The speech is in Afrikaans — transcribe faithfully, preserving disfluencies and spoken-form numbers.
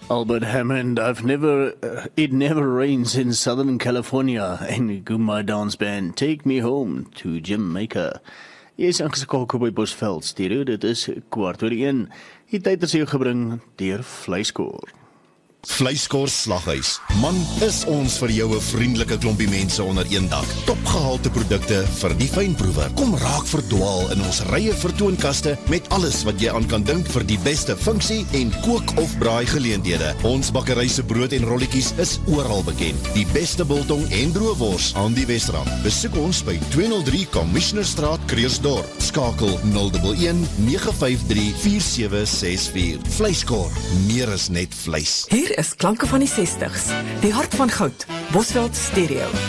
Albert Hammond, I've never, uh, it never rains in Southern California. En Goomba Dance Band, Take Me Home to Jamaica. Jy is ingeskakel by Bosveld Stereo, dit is kwart oor een. Die tyd is jou gebring deur Vleiskoor. Vleiskoor Slaghuis. Man, is ons vir jou 'n vriendelike klompie mense onder een dak. Topgehalte produkte vir die fynproewer. Kom raak verdwaal in ons rye vertoonkaste met alles wat jy aan kan dink vir die beste funksie en kook of braai geleenthede. Ons bakkery se brood en rolletjies is oral bekend. Die beste biltong en droëwors aan die Wesrand. Besoek ons by tweehonderd drie Commissionerstraat, Kreersdorp. Skakel nul een een nege vyf drie vier sewe ses vier. Vleiskoor, meer is net vleis. Hier is klanke van die sestig's, die hart van goud, Bosveld Stereo.